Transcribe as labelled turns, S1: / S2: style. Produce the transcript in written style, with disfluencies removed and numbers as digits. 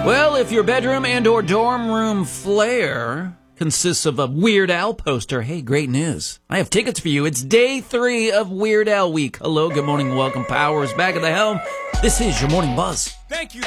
S1: Well, if your bedroom and or dorm room flair consists of a Weird Al poster, hey, great news. I have tickets for you. It's day 3 of Weird Al Week. Hello, good morning, welcome. Powers back at the helm. This is your Morning Buzz.
S2: Thank you.